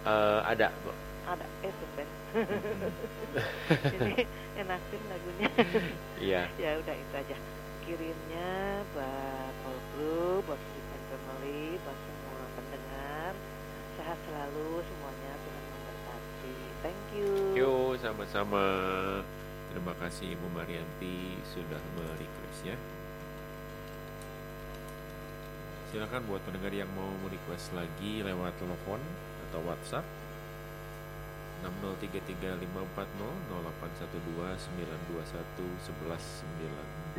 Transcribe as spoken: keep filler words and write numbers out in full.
Uh, ada, Bu. Ada, eh tumben. Mm-mm. Ini enakin lagunya. Iya. Ya udah itu aja. Kirimnya buat whole group, buat Sleep and Family, buat semua pendengar. Sehat selalu semuanya, Tuhan memberkati. Thank you. Yo, sama-sama. Terima kasih Ibu Marianti sudah merequest ya. Silakan buat pendengar yang mau request lagi lewat telepon atau WhatsApp enam nol tiga tiga lima empat nol nol delapan satu dua sembilan dua satu satu satu sembilan dua.